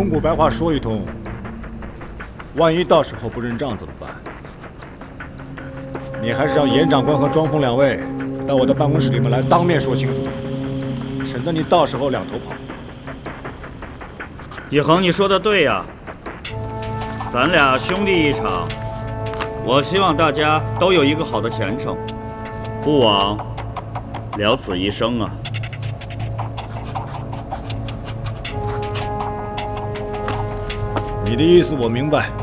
空谷白话说一通，万一到时候不认账怎么办？你还是让严长官和庄峰两位到我的办公室里面来当面说清楚，省得你到时候两头跑。 以恒，你说的对呀，咱俩兄弟一场，我希望大家都有一个好的前程，不枉了此一生啊。 你的意思我明白。